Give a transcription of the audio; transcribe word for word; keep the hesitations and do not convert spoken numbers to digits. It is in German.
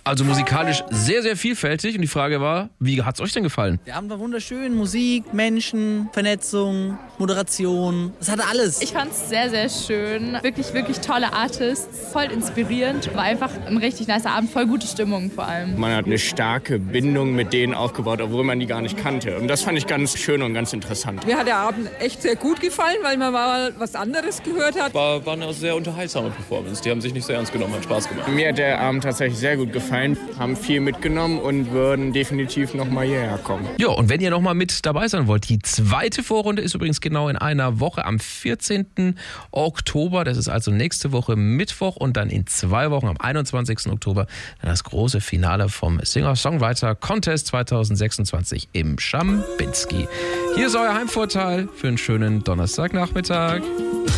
Also musikalisch sehr, sehr vielfältig. Und die Frage war, wie hat es euch denn gefallen? Wir haben da wunderschön Musik, Menschen, Vernetzung, Moderation. Das hatte alles. Ich fand es sehr, sehr schön. Wirklich, wirklich tolle Artists. Voll inspirierend. War einfach ein richtig nicer Abend. Voll gute Stimmung vor allem. Man hat eine starke Bindung mit denen aufgebaut, obwohl man die gar nicht kannte. Und das fand ich ganz schön und ganz interessant. Mir hat der Abend echt sehr gut gefallen, weil man mal was anderes gehört hat. War, war eine sehr unterhaltsame Performance. Die haben sich nicht sehr ernst genommen, hat Spaß gemacht. Mir hat der Abend tatsächlich sehr gut gefallen, haben viel mitgenommen und würden definitiv noch mal hierher kommen. Ja, und wenn ihr noch mal mit dabei sein wollt, die zweite Vorrunde ist übrigens genau in einer Woche am vierzehnten Oktober. Das ist also nächste Woche Mittwoch und dann in zwei Wochen am einundzwanzigsten Oktober dann das große Finale vom Singer-Songwriter-Contest zweitausendsechsundzwanzig im Schambinski. Hier ist euer Heimvorteil für einen schönen Donnerstagnachmittag.